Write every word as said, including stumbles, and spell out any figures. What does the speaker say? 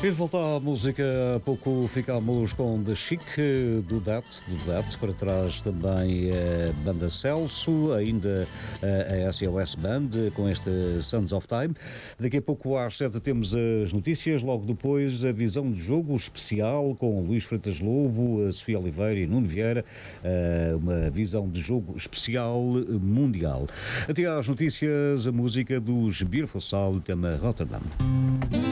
E de volta à música, há pouco ficámos com The Chic, do Dat, do Dat, para trás também a banda Celso, ainda a S O S Band, com este Sons of Time. Daqui a pouco às sete temos as notícias, logo depois a visão de jogo especial com Luís Freitas Lobo, a Sofia Oliveira e Nuno Vieira, uma visão de jogo especial mundial. Até às notícias, a música dos Beautiful Soul, tema Rotterdam.